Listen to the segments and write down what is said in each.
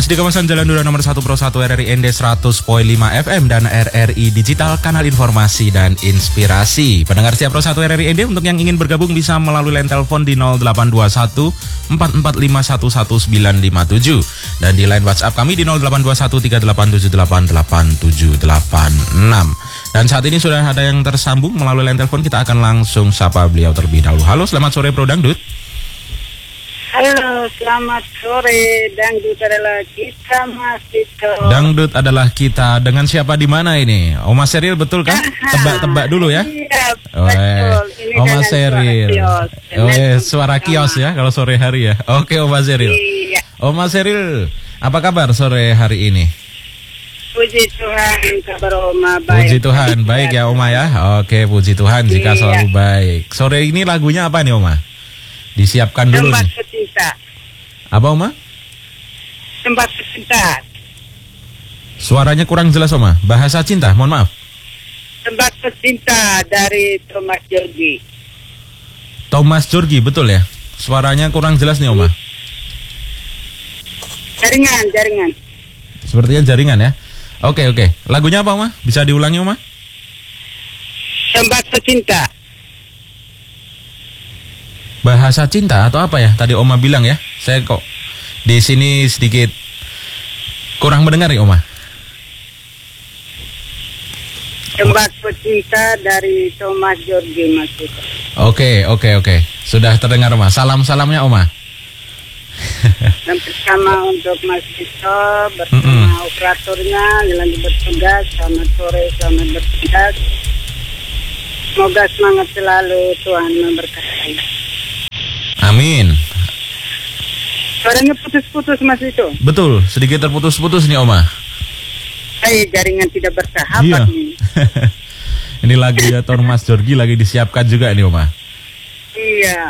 Masih di kawasan Jalan Dura nomor 1 Pro 1 RRI ND 100.5 FM dan RRI Digital, kanal informasi dan inspirasi. Pendengar setiap Pro 1 RRI ND, untuk yang ingin bergabung bisa melalui line telepon di 0821 445 11957 dan di line WhatsApp kami di 0821 387888786. Dan saat ini sudah ada yang tersambung melalui line telepon, kita akan langsung sapa beliau terlebih dahulu. Halo, selamat sore Bro Dangdut. Halo, selamat sore. Dangdut adalah kita, Mas Dito. Dangdut adalah kita. Dengan siapa di mana ini? Oma Seril, betul kan? Tebak-tebak dulu ya. Iya, betul. Ini Oma Seril. Suara kios ya kalau sore hari ya. Oke, Oma Seril. Iya. Oma Seril, apa kabar sore hari ini? Puji Tuhan, kabar Oma baik. Puji Tuhan, baik ya Oma ya. Oke, puji Tuhan jika selalu baik. Sore ini lagunya apa nih Oma? Disiapkan dulu Tempat nih. Pecinta. Apa Oma? Tempat Pecinta. Suaranya kurang jelas Oma. Bahasa cinta, mohon maaf. Tempat Pecinta dari Thomas Jorgi. Thomas Jorgi, betul ya? Suaranya kurang jelas nih Oma. Jaringan. Sepertinya jaringan ya. Oke. Lagunya apa Oma? Bisa diulangi Oma? Tempat Pecinta. Bahasa cinta atau apa ya? Tadi Oma bilang ya. Saya kok di sini sedikit kurang mendengar ya Oma. Tempat Pecinta dari Thomas Jorgi, Mas Dito. Oke. Sudah terdengar Oma. Salamnya Oma. Dan bersama untuk Mas Dito, bersama operatornya yang lagi bertugas. Selamat sore, selamat bertugas. Semoga semangat selalu, Tuhan memberkati. Amin. Suaranya putus-putus Mas Dito. Betul, sedikit terputus-putus nih Oma. Jaringan tidak bersahabat Iya. nih. Ini lagu ya Thomas Jorgi lagi disiapkan juga nih Oma. Iya.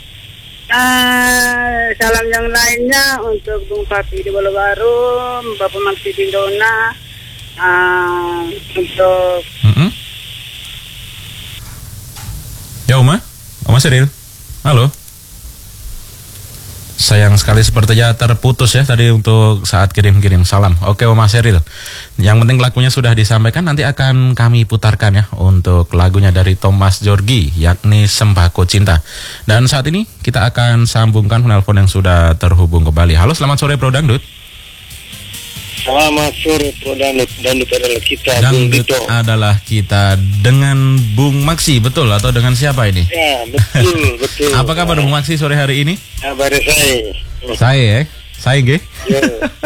Salam yang lainnya untuk Bung Papi di Bolobaru, Bapak Maksi Dindona, untuk Ya Oma Seril. Halo. Sayang sekali sepertinya terputus ya tadi untuk saat kirim salam. Oke Oma Seril. Yang penting lagunya sudah disampaikan, nanti akan kami putarkan ya untuk lagunya dari Thomas Jorgi, yakni Sembako Cinta. Dan saat ini kita akan sambungkan penelpon yang sudah terhubung kembali. Halo, selamat sore Bro Dangdut. Selamat sore Bro Dangdut. Dangdut adalah kita. Dangdut adalah kita dengan Bung Maksi, betul atau dengan siapa ini? Ya, betul. Apa kabar Bung Maksi sore hari ini? Kabar saya. Saya nggih. Ya.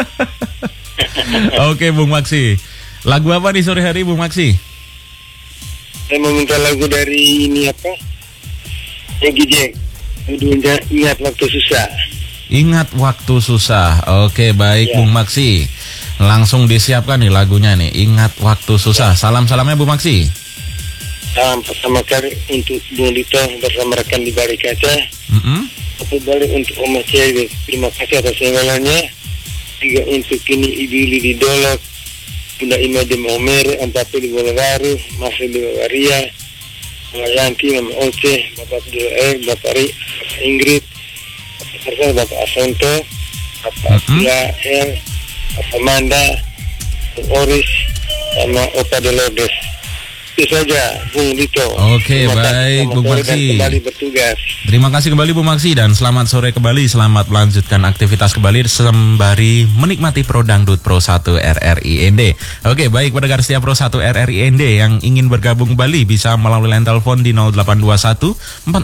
Oke Bung Maksi. Lagu apa nih sore hari Bung Maksi? Saya meminta lagu dari ini apa? Egi Jack. Judulnya Ingat Waktu Susah. Ingat Waktu Susah. Oke, baik Ya. Bung Maksi. Langsung disiapkan nih lagunya nih, Ingat Waktu Susah. Salam-salamnya Bung Maksi. Salam pertama kali untuk Bung Dito bersama rekan di balik kaca. Satu balik untuk Oma Cewek. Terima kasih atas imbalannya. Juga untuk kini Ibu Lili Dolok, Bunda Ima di Momer, Ampapi di Bolobaru, Masih di Waria, Mama Yanti, Mama Oce, Bapak Joel, Bapak Ri, Bapak Ingrid, Bapak Asonto, Bapak Yael, Bapak Manda, Bapak Oris, sama Opa Delordes. Itu saja Bung Dito. Oke, baik Bung Maksi. Kembali bertugas. Terima kasih kembali Bung Maksi dan selamat sore kembali. Selamat melanjutkan aktivitas kembali sembari menikmati Pro Dangdut Pro 1 RRI ND. Oke, baik pendengar setia Pro 1 RRI ND yang ingin bergabung kembali bisa melalui line telepon di 0821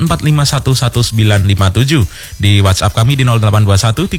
445 11957, di WhatsApp kami di 0821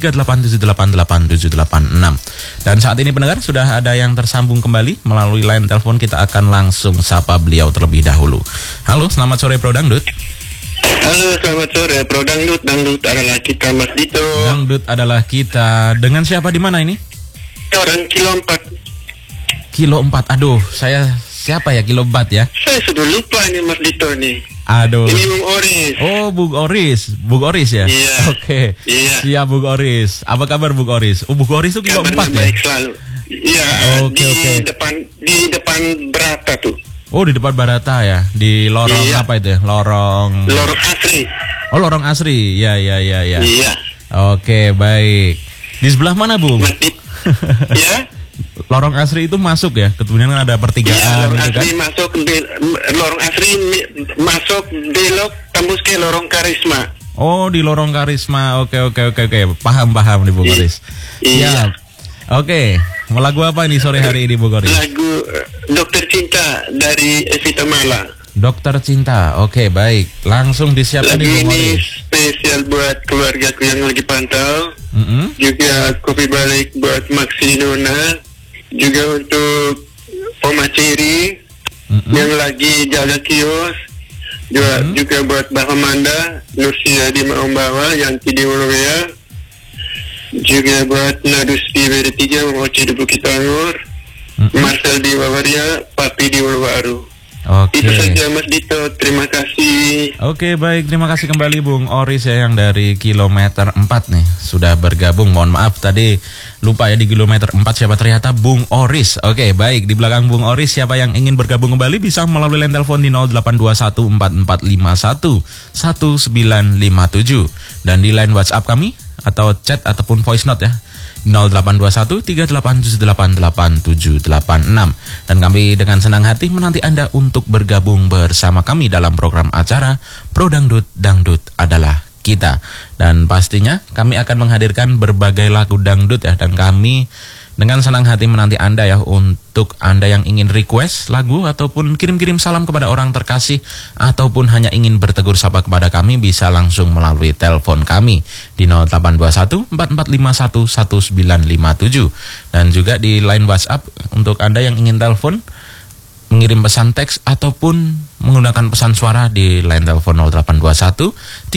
387888786. Dan saat ini pendengar sudah ada yang tersambung kembali melalui line telepon, kita akan langsung sapa beliau terlebih dahulu. Halo, selamat sore Pro Dangdut. Halo, selamat sore Pro Dangdut. Dangdut adalah kita Mas Dito. Dangdut adalah kita. Dengan siapa di mana ini? Orang Kilo 4. Kilo 4. Aduh, saya siapa ya Kilo 4 ya? Saya sudah lupa nih Mas Dito nih. Aduh. Ini Bung Oris. Oh, Bung Oris. Bung Oris ya? Iya. Oke. Iya. Siap Bung Oris. Apa kabar Bung Oris? Oh, Bung Oris itu Kilo 4 ya? Baik selalu. Iya. Oke. Di depan Berata tuh. Oh, di depan Barata ya? Di lorong apa itu ya? Lorong Asri. Oh, lorong Asri. Ya. Iya. Oke, baik. Di sebelah mana, Bung? Mas Dito. Ya. Lorong Asri itu masuk ya, kemudian ada pertigaan Lorong gitu kan? Asri masuk, Lorong Asri masuk belok tembus ke Lorong Karisma. Oh, di Lorong Karisma. Oke. Paham nih Bu Goris. Iya. Siap. Oke, mau lagu apa ini sore hari ini Bu Goris? Lagu Dokter Cinta dari Evita Mala. Dokter Cinta. Oke, baik. Langsung disiapkan Lagu nih Bu ini Goris. spesial buat keluargaku yang lagi pantau. Juga kopi balik buat Maxi Nona. Juga untuk Oma Ciri yang lagi jaga kios. Juga buat Mbak Amanda, Nursia di Maumbawa, yang di Wolowea. Juga buat Nadus di BD3, Oce di Bukit Anggur, Marcel di Wawaria, Papi di Wolowaru. Oke. Itu saja Mas Dito, terima kasih. Oke, baik, terima kasih kembali Bung Oris ya, yang dari kilometer 4 nih sudah bergabung. Mohon maaf tadi lupa ya, di kilometer 4 siapa, ternyata Bung Oris. Oke, baik, di belakang Bung Oris siapa yang ingin bergabung kembali bisa melalui line telepon di 082144511957 dan di line WhatsApp kami atau chat ataupun voice note ya 082138788786. Dan kami dengan senang hati menanti Anda untuk bergabung bersama kami dalam program acara Pro Dangdut, Dangdut adalah kita. Dan pastinya kami akan menghadirkan berbagai lagu dangdut ya, dan kami dengan senang hati menanti Anda ya, untuk Anda yang ingin request lagu ataupun kirim-kirim salam kepada orang terkasih ataupun hanya ingin bertegur sapa kepada kami, bisa langsung melalui telepon kami di 082144511957 dan juga di line WhatsApp untuk Anda yang ingin telepon, mengirim pesan teks ataupun menggunakan pesan suara di line telepon 0821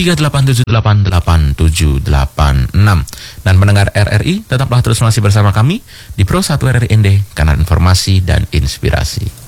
387888786. Dan pendengar RRI, tetaplah terus masih bersama kami di Pro 1 RRI ND, kanal informasi dan inspirasi.